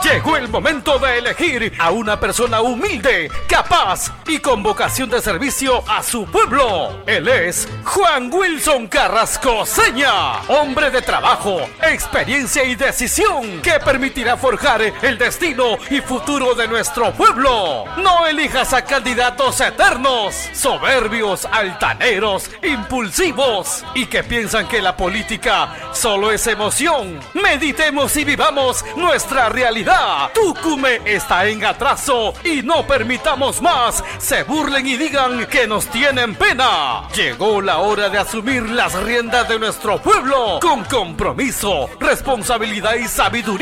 Llegó el momento de elegir a una persona humilde, capaz y con vocación de servicio a su pueblo. Él es Juan Wilson Carrasco Seña, hombre de trabajo, experiencia y decisión que permitirá forjar el destino y futuro de nuestro pueblo. No elijas a candidatos eternos, soberbios, altaneros, impulsivos y que piensan que la política solo es emoción. Meditemos y vivamos nuestra realidad. Tucumé está en atraso y no permitamos más se burlen y digan que nos tienen pena. Llegó la hora de asumir las riendas de nuestro pueblo con compromiso, responsabilidad y sabiduría.